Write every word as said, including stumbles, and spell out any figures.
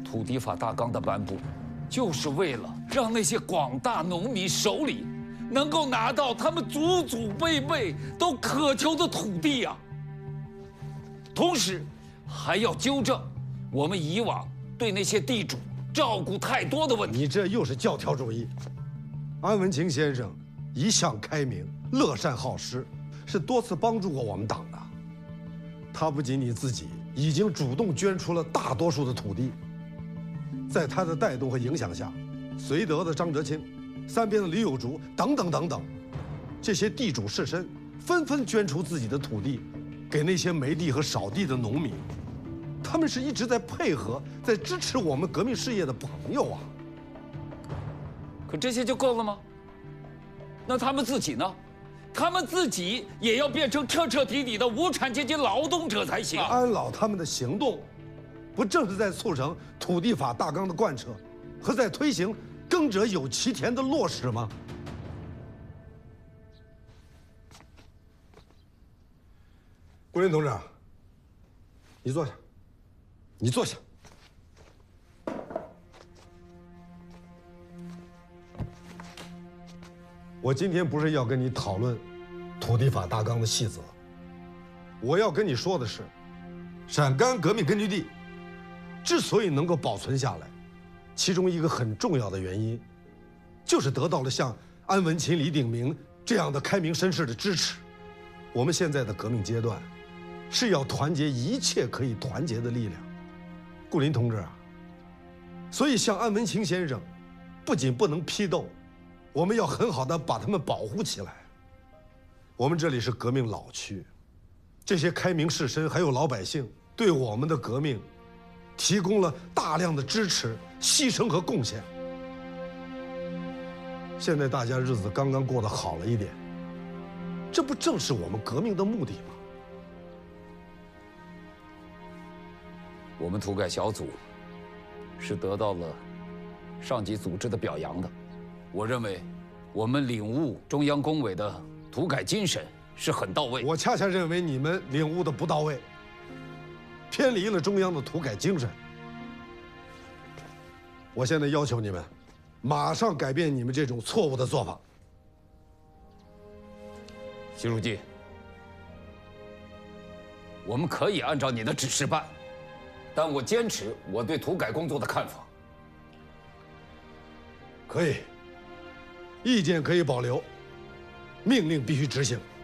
土地法大纲的颁布，就是为了让那些广大农民手里能够拿到他们祖祖辈辈都渴求的土地啊。同时，还要纠正我们以往对那些地主照顾太多的问题。 你这又是教条主义。安文清先生一向开明、乐善好施，是多次帮助过我们党的。他不仅你自己已经主动捐出了大多数的土地，在他的带动和影响下，绥德的张哲清、三边的李有竹等等等等，这些地主士绅纷纷捐出自己的土地，给那些没地和少地的农民。他们是一直在配合、在支持我们革命事业的朋友啊。 可这些就够了吗？那他们自己呢？他们自己也要变成彻彻底底的无产阶级劳动者才行。 安老他们的行动，不正是在促成土地法大纲的贯彻，和在推行耕者有其田的落实吗？顾林同志，你坐下，你坐下。我今天不是要跟你讨论土地法大纲的细则，我要跟你说的是，陕甘革命根据地之所以能够保存下来，其中一个很重要的原因，就是得到了像安文清、李鼎铭这样的开明绅士的支持。我们现在的革命阶段，是要团结一切可以团结的力量。顾林同志啊，所以像安文清先生，不仅不能批斗，我们要很好的把他们保护起来。我们这里是革命老区，这些开明士绅还有老百姓对我们的革命提供了大量的支持、牺牲和贡献。现在大家日子刚刚过得好了一点，这不正是我们革命的目的吗？ 我们土改小组是得到了上级组织的表扬的。我认为，我们领悟中央工委的土改精神是很到位。 我恰恰认为你们领悟的不到位，偏离了中央的土改精神。我现在要求你们，马上改变你们这种错误的做法。 习书记，我们可以按照你的指示办，但我坚持我对土改工作的看法。 可以。意见可以保留，命令必须执行。